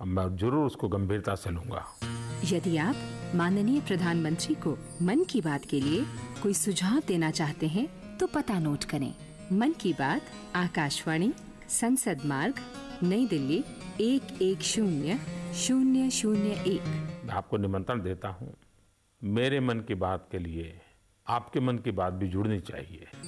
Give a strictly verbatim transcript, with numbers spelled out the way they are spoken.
अब मैं जरूर उसको गंभीरता से लूंगा। यदि आप माननीय प्रधानमंत्री को मन की बात के लिए कोई सुझाव देना चाहते हैं तो पता नोट करें। मन की बात, आकाशवाणी, संसद मार्ग, नई दिल्ली एक एक शून्य शून्य शून्य एक। मैं आपको निमंत्रण देता हूँ। मेरे मन की बात के लिए आपके मन की बात भी जुड़नी चाहिए।